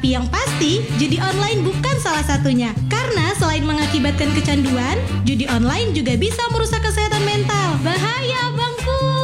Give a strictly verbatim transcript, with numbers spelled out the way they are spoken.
Tapi yang pasti, judi online bukan salah satunya. Karena selain mengakibatkan kecanduan, judi online juga bisa merusak kesehatan mental. Bahaya, Bangku!